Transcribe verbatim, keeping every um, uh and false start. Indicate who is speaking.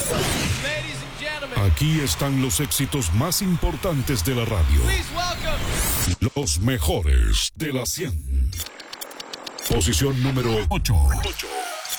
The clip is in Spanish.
Speaker 1: Aquí están los éxitos más importantes de la radio. Los mejores de la cien. Posición número ocho.